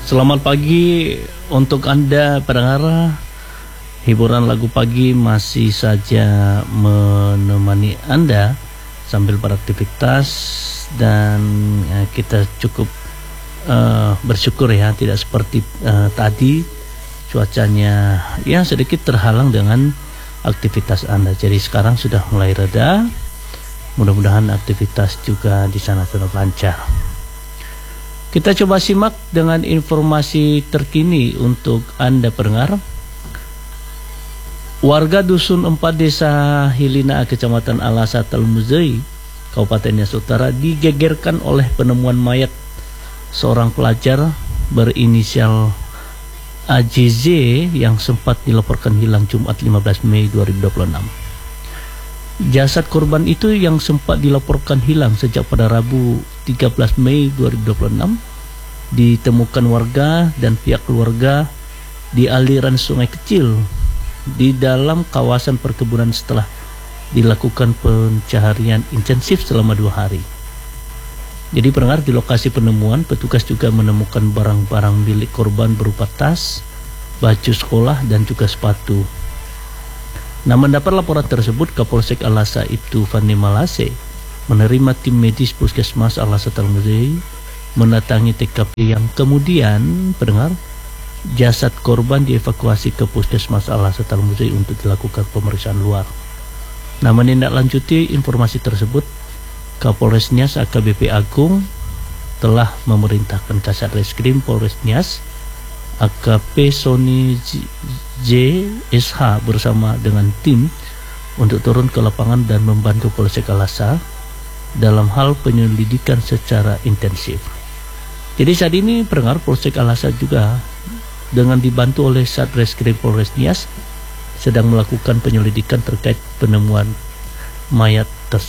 Selamat pagi untuk Anda pendengar. Hiburan lagu pagi masih saja menemani Anda sambil beraktivitas, dan kita cukup bersyukur ya, tidak seperti tadi cuacanya ya sedikit terhalang dengan aktivitas Anda. Jadi sekarang sudah mulai reda. Mudah-mudahan aktivitas juga di sana tetap lancar. Kita coba simak dengan informasi terkini untuk Anda pendengar. Warga Dusun 4 Desa Hilina, Kecamatan Alasa, Talmuzai, Kabupaten Nias Utara digegerkan oleh penemuan mayat seorang pelajar berinisial AJZ yang sempat dilaporkan hilang Jumat 15 Mei 2026. Jasad korban itu yang sempat dilaporkan hilang sejak pada Rabu 13 Mei 2026 ditemukan warga dan pihak keluarga di aliran sungai kecil di dalam kawasan perkebunan setelah dilakukan pencarian intensif selama 2 hari. Jadi pendengar, di lokasi penemuan petugas juga menemukan barang-barang milik korban berupa tas, baju sekolah dan juga sepatu. Nah, mendapat laporan tersebut, Kapolsek Alasa Ibtu Fani Malase menerima tim medis Puskesmas Alasa Talmuzai mendatangi TKP yang kemudian pendengar jasad korban dievakuasi ke Puskesmas Alasa Talmuzai untuk dilakukan pemeriksaan luar. Nah, menindaklanjuti informasi tersebut, Kapolres Nias AKBP Agung telah memerintahkan Kasat Reskrim Polres Nias AKP Sony JSH bersama dengan tim untuk turun ke lapangan dan membantu Polsek Alasa dalam hal penyelidikan secara intensif. Jadi saat ini pendengar, Polsek Alasa juga dengan dibantu oleh Satreskrim Polres Nias sedang melakukan penyelidikan terkait penemuan mayat tersebut.